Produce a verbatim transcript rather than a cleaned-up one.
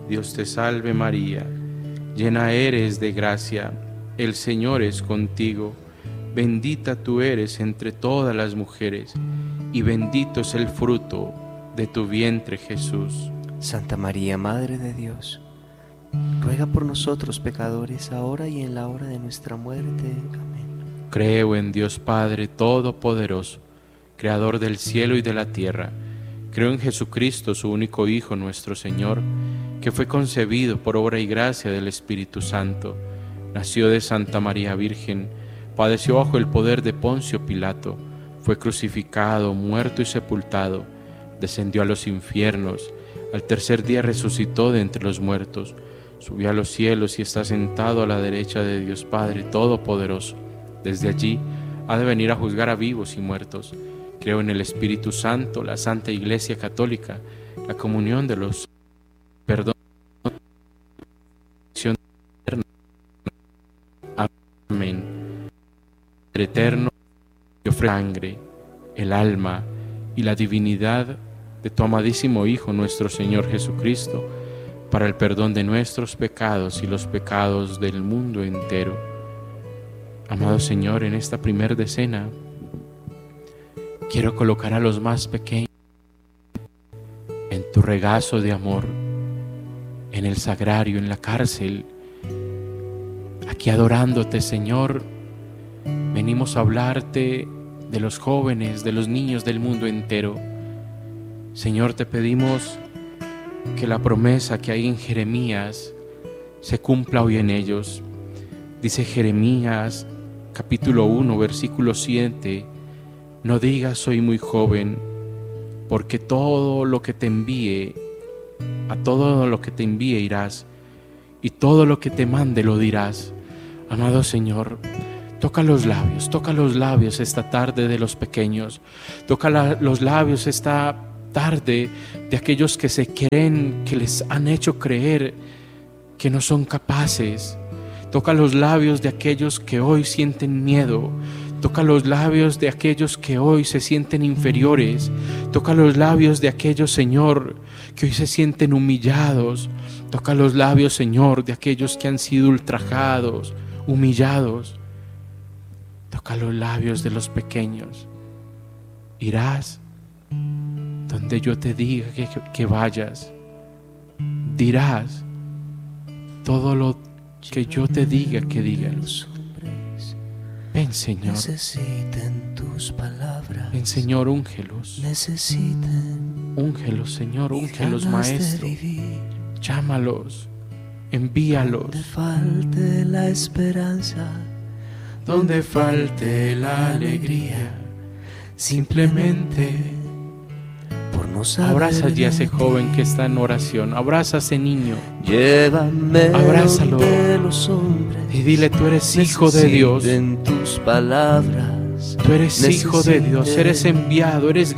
Dios te salve María, llena eres de gracia, el Señor es contigo, bendita tú eres entre todas las mujeres, y bendito es el fruto de tu vientre Jesús. Santa María, Madre de Dios, ruega por nosotros pecadores, ahora y en la hora de nuestra muerte. Amén. Creo en Dios Padre Todopoderoso, Creador del cielo y de la tierra. Creo en Jesucristo, su único Hijo, nuestro Señor, que fue concebido por obra y gracia del Espíritu Santo. Nació de Santa María Virgen, padeció bajo el poder de Poncio Pilato, fue crucificado, muerto y sepultado, descendió a los infiernos, al tercer día resucitó de entre los muertos, subió a los cielos y está sentado a la derecha de Dios Padre Todopoderoso. Desde allí ha de venir a juzgar a vivos y muertos. Creo en el Espíritu Santo, la Santa Iglesia Católica, la comunión de los perdón, amén. El eterno, que ofrece sangre, el alma y la divinidad de tu amadísimo Hijo, nuestro Señor Jesucristo, para el perdón de nuestros pecados y los pecados del mundo entero. Amado Señor, en esta primer decena quiero colocar a los más pequeños en tu regazo de amor, en el sagrario, en la cárcel, aquí adorándote, Señor. Venimos a hablarte de los jóvenes, de los niños del mundo entero. Señor, te pedimos que la promesa que hay en Jeremías se cumpla hoy en ellos. Dice Jeremías capítulo uno, versículo siete: no digas soy muy joven, porque todo lo que te envíe, a todo lo que te envíe irás, y todo lo que te mande lo dirás. Amado Señor, toca los labios, toca los labios esta tarde de los pequeños, toca la, los labios esta tarde de aquellos que se creen, que les han hecho creer que no son capaces. Toca los labios de aquellos que hoy sienten miedo. Toca los labios de aquellos que hoy se sienten inferiores. Toca los labios de aquellos, Señor, que hoy se sienten humillados. Toca los labios, Señor, de aquellos que han sido ultrajados, humillados. Toca los labios de los pequeños. Irás donde yo te diga que, que vayas. Dirás todo lo que yo te diga que digas. Ven, Señor. Necesitan tus palabras. Ven, Señor, úngelos. Necesitan. Úngelos, Señor, úngelos, Maestro. Llámalos, envíalos. Donde falte la esperanza, donde falte la alegría, simplemente abraza ya a ese joven que está en oración. Abraza a ese niño. Llévame abrázalo de los hombres y dile: tú eres hijo de Dios. Tus palabras. Tú eres hijo de Dios. Eres enviado. Eres